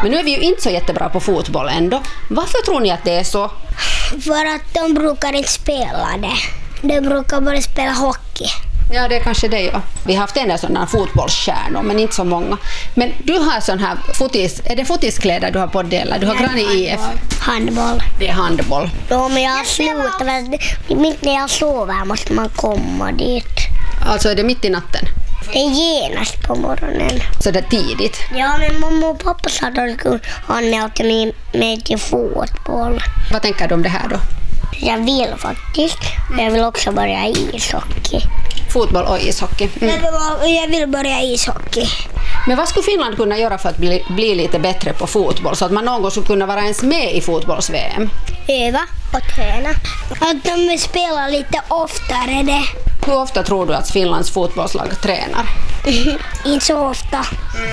Men nu är vi ju inte så jättebra på fotboll ändå. Varför tror ni att det är så? För att de brukar inte spela det. De brukar bara spela hockey. Ja, det är kanske det, ja. Vi har haft en del sådana fotbollsstjärnor, men inte så många. Men du har sån här är det fotiskläder du har på dig, eller? Du har grann i IF. Handboll. Det är handboll. Ja, men jag slutar. Mitt när jag sover måste man komma dit. Alltså är det mitt i natten? Det är genast på morgonen. Så det är tidigt? Ja, men mamma och pappa sa att de skulle anmäla mig till fotboll. Vad tänker du om det här då? Jag vill faktiskt. Jag vill också börja ishockey. Fotboll och ishockey. Jag vill börja ishockey. Men vad skulle Finland kunna göra för att bli lite bättre på fotboll? Så att man någon gång skulle kunna vara ens med i fotbolls-VM? Öva och träna. Att de spelar lite oftare det. Hur ofta tror du att Finlands fotbollslag tränar? Inte så ofta.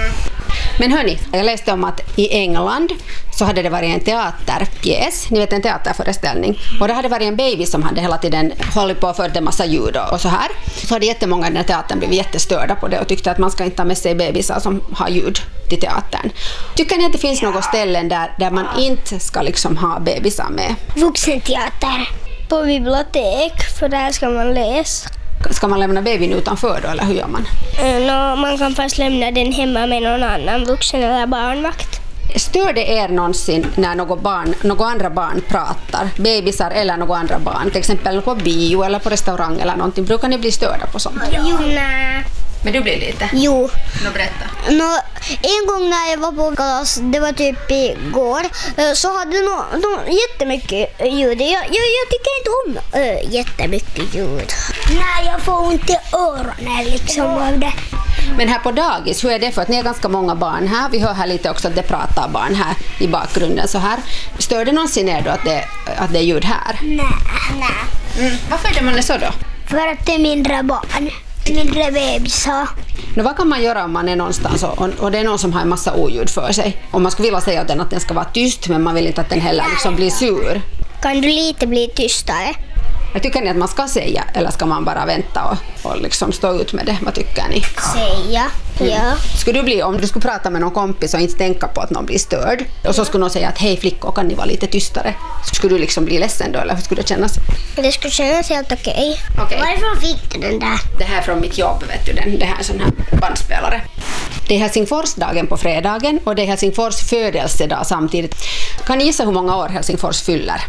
Men hörni, jag läste om att i England så hade det varit en teaterpjäs, ni vet en teaterföreställning. Och det hade varit en baby som hade hela tiden hållit på och fört en massa ljud och så här. Så hade jättemånga i den teatern blivit jättestörda på det och tyckte att man ska inte ha med sig bebisar som har ljud till teatern. Tycker ni att det finns något ställen där man inte ska liksom ha bebisar med? Vuxenteater. På bibliotek, för där ska man läsa. Ska man lämna babyn utanför då, eller hur gör man? Man kan först lämna den hemma med någon annan vuxen eller barnvakt. Stör det er någonsin när något andra barn pratar? Bebisar eller något andra barn? Till exempel på bio eller på restaurang eller någonting. Brukar ni bli störda på sånt? Jo, nej. Men du blir lite? Jo. Berätta. En gång när jag var på klass, det var typ igår, så hade de jättemycket ljud. Jag tycker inte om jättemycket ljud. Nej, jag får ont i öronen liksom av det. Men här på dagis, hur är det? För att ni är ganska många barn här. Vi hör här lite också att det pratar barn här i bakgrunden så här. Stör det någonsin er då att det är ljud här? Nej. Varför är det man är så då? För att det är mindre barn. Mindre bebisar. Vad kan man göra om man är någonstans och det är någon som har en massa oljud för sig? Om man skulle vilja säga att den ska vara tyst, men man vill inte att den heller liksom blir sur. Kan du lite bli tystare? Jag tycker ni att man ska säga, eller ska man bara vänta och liksom stå ut med det? Vad tycker ni? Säga, ja. Skulle du bli, om du skulle prata med någon kompis och inte tänka på att någon blir störd, och så skulle någon säga att hej flickor, kan ni vara lite tystare? Skulle du liksom bli ledsen då, eller hur skulle det kännas? Det skulle kännas helt okej. Okej. Varifrån fick du den där? Det här är från mitt jobb, vet du, det här är en sån här bandspelare. Det är Helsingforsdagen på fredagen och det är Helsingfors födelsedag samtidigt. Kan ni gissa hur många år Helsingfors fyller?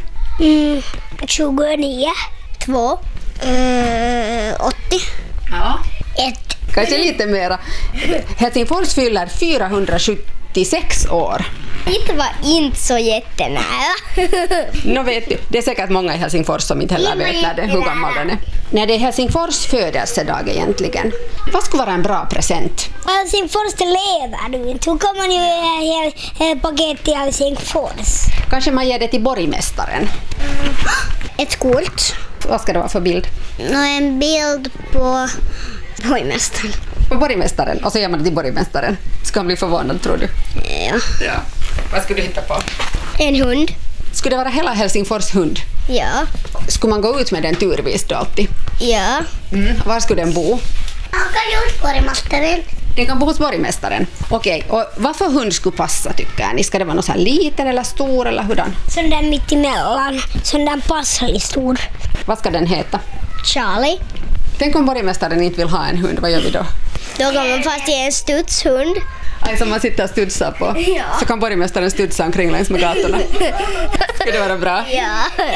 29, 2, 80, Ja. 1. Kanske lite mera. Helsingfors fyller 476 år. Det var inte så jättenära. Nå vet du, det är säkert många i Helsingfors som inte heller vet hur gammal den är. När det är Helsingfors födelsedag egentligen, vad skulle vara en bra present? Helsingfors lever du inte. Hur kan man ju ge paket till Helsingfors? Kanske man ger det till borgmästaren. Ett kort. Vad ska det vara för bild? En bild på borgmästaren. På borgmästaren, och så ger man det till borgmästaren. Ska han bli förvånad, tror du? Ja. Vad skulle du hitta på? En hund. Skulle det vara hela Helsingfors hund? Ja. Skulle man gå ut med den turvis då alltid? Ja. Var skulle den bo? Han kan ju hos borgmästaren. Den kan bo hos borgmästaren. Okej, och vad för hund skulle passa tycker ni? Ska det vara någon så här liten eller stor eller hurdan? Sån där mitt emellan. Sån där passlig stor. Vad ska den heta? Charlie. Tänk om borgmästaren inte vill ha en hund, vad gör vi då? Då kan man fast ge en studshund. Som man sitter och studsar på. Ja. Så kan borgmästaren studsa omkring längs med gatorna. Ska det vara bra? Ja.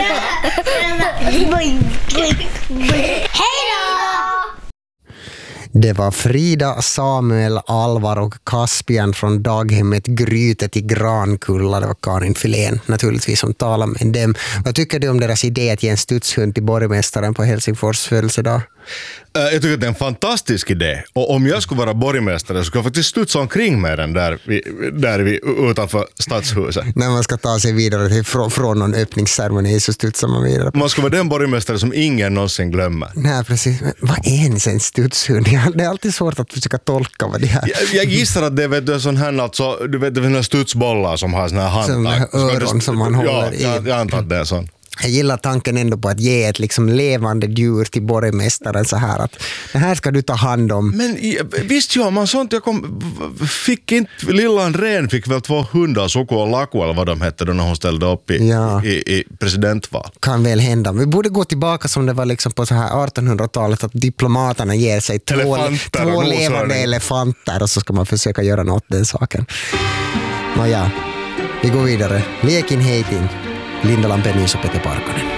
Hej då! Det var Frida, Samuel, Alvar och Caspian från daghemmet Grytet i Grankulla. Det var Karin Filén naturligtvis som talade med dem. Vad tycker du om deras idé att ge en studshund till borgmästaren på Helsingfors födelsedag? Jag tycker att det är en fantastisk idé. Och om jag skulle vara borgmästare så skulle jag faktiskt studsa omkring med den där utanför stadshuset. När man ska ta sig vidare till från någon öppningsceremoni så studsar man vidare. Man ska vara den borgmästare som ingen någonsin glömmer. Nej, precis. Men vad är ens en studshund? Det är alltid svårt att försöka tolka vad det är. Jag gissar att det är sån här, alltså, du vet, det finns studsbollar som har såna här handtag. Som öron som man håller i. Jag antar att det är sån. Jag gillar tanken ändå på att ge ett liksom levande djur till borgmästaren så här att det här ska du ta hand om. Men visst gör man sånt. Fick inte, lilla Andrén fick väl 2 hundar, Soko och Laku eller vad de hette då när hon ställde upp i presidentval. Kan väl hända. Vi borde gå tillbaka som det var liksom på så här 1800-talet att diplomaterna ger sig 2 levande elefanter och så ska man försöka göra något åt den saken. Nåja, vi går vidare. Lekin heitin. Linda Lampenius och Peter Parkkonen.